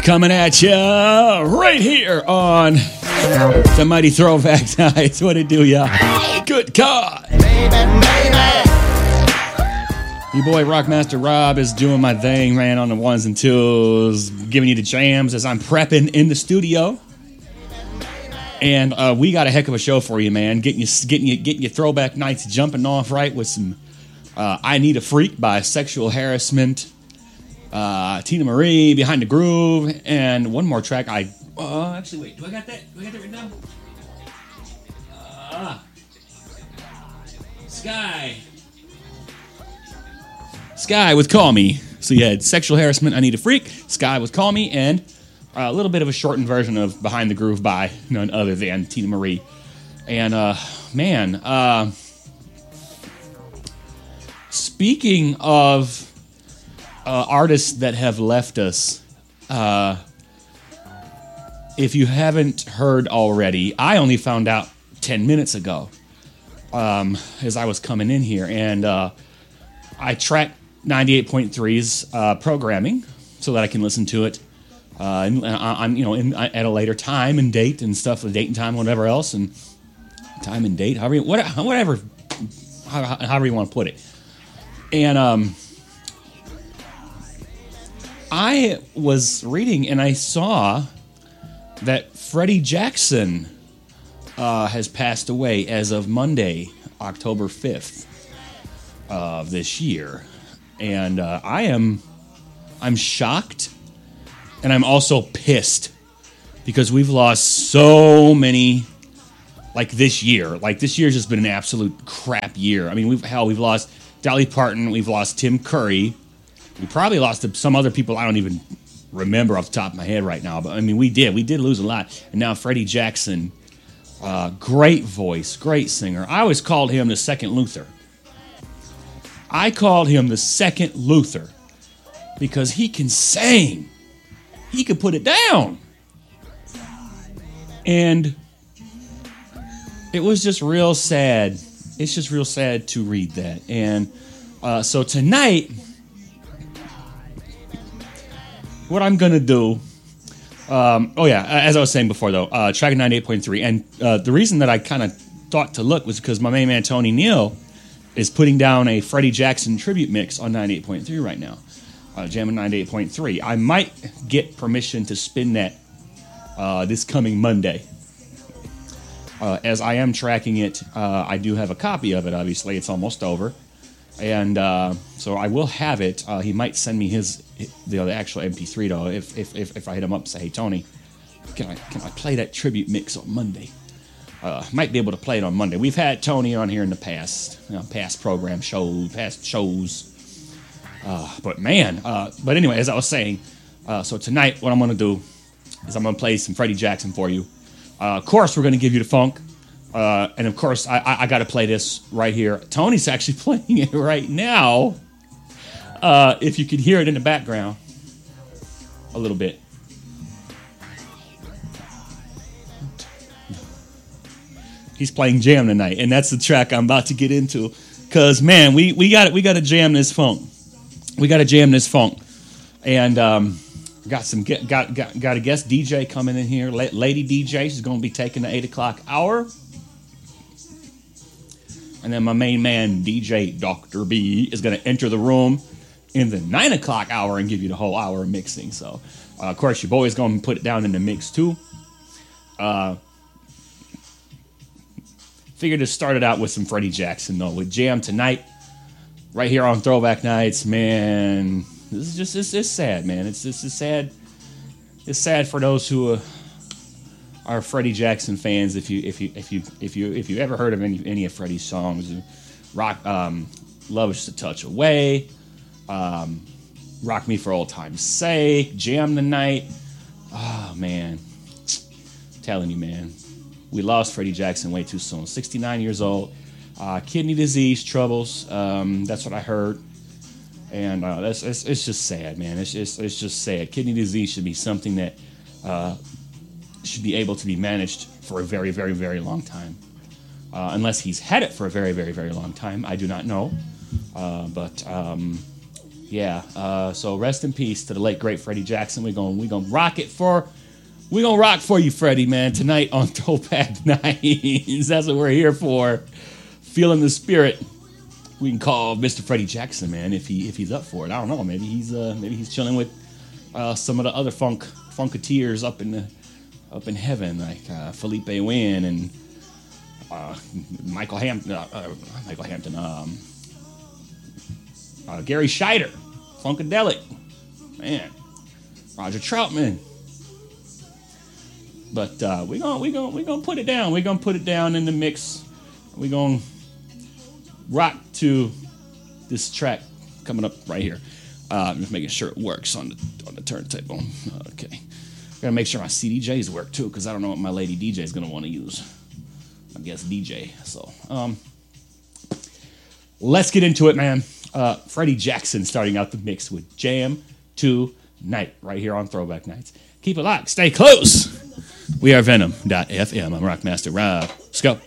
Coming at you right here on the Mighty Throwback Nights. What it do, y'all? Good God. Your boy Rockmaster Rob is doing my thing, man, on the ones and twos, giving you the jams as I'm prepping in the studio. And we got a heck of a show for you, man. Getting your throwback nights jumping off right with some I Need a Freak by Sexual Harassment, Tina Marie, Behind the Groove, and one more track. Actually, wait, do I got that written down? Sky with Call Me. So you had Sexual Harassment, I Need a Freak, Sky with Call Me, and a little bit of a shortened version of Behind the Groove by none other than Tina Marie. And, speaking of artists that have left us, if you haven't heard already, I only found out 10 minutes ago as I was coming in here. And I tracked 98.3's programming so that I can listen to it at a later time and date and stuff, the date and time, whatever else, and time and date, however you want to put it. And I was reading and I saw that Freddie Jackson has passed away as of Monday, October 5th of this year. And I'm shocked, and I'm also pissed because we've lost so many. Like this year's just been an absolute crap year. I mean, we've lost Dolly Parton, we've lost Tim Curry, we probably lost some other people I don't even remember off the top of my head right now. But I mean, we did lose a lot. And now Freddie Jackson, great voice, great singer. I always called him the second Luther. I called him the second Luther because he can sing. He could put it down. And it was just real sad. It's just real sad to read that. And so tonight, what I'm going to do, as I was saying before, though, tracking 98.3. And the reason that I kind of thought to look was because my main man, Tony Neal, is putting down a Freddie Jackson tribute mix on 98.3 right now. Jamming 98.3. I might get permission to spin that this coming Monday. As I am tracking it, I do have a copy of it, obviously. It's almost over. And so I will have it. He might send me the actual MP3, though, if I hit him up and say, hey, Tony, can I play that tribute mix on Monday? Might be able to play it on Monday. We've had Tony on here in the past, past shows. But anyway, as I was saying, so tonight what I'm going to do is I'm going to play some Freddie Jackson for you. Of course, we're going to give you the funk. And of course, I got to play this right here. Tony's actually playing it right now. If you can hear it in the background a little bit. He's playing Jam tonight, and that's the track I'm about to get into. Cause man, we got to jam this funk. We got to jam this funk, and got a guest DJ coming in here, Lady DJ. She's going to be taking the 8 o'clock hour, and then my main man DJ Dr. B is going to enter the room in the 9 o'clock hour and give you the whole hour of mixing. So, of course, your boy is going to put it down in the mix too. Figured to start it out with some Freddie Jackson, though, with Jam tonight, right here on Throwback Nights. Man, this is just it's sad, man. It's sad. It's sad for those who are Freddie Jackson fans. If you ever heard of any of Freddie's songs, Rock, Love Is a Touch Away, Rock Me for Old Time's Sake, Jam Tonight. Oh man, I'm telling you, man. We lost Freddie Jackson way too soon. 69 years old. Kidney disease troubles. That's what I heard. And it's just sad, man. It's just sad. Kidney disease should be something that should be able to be managed for a very, very, very long time. Unless he's had it for a very, very, very long time. I do not know. But Yeah. So rest in peace to the late great Freddie Jackson. We're gonna rock for you, Freddie, man, tonight on Throwback Nights. That's what we're here for. Feeling the spirit. We can call Mr. Freddie Jackson, man, if he's up for it. I don't know. Maybe he's chilling with some of the other funketeers up in heaven, like Felipe Wynn and Michael Hampton, Gary Scheider, Funkadelic, man, Roger Troutman. But we gonna put it down. We're gonna put it down in the mix. We're gonna rock to this track coming up right here. Just making sure it works on the turntable. Okay, gotta make sure my CDJs work too, because I don't know what my lady DJ is gonna want to use. I guess DJ. So let's get into it, man. Freddie Jackson starting out the mix with Jam Tonight right here on Throwback Nights. Keep it locked. Stay close. We are Venom.fm. I'm Rockmaster Rob. Let's go.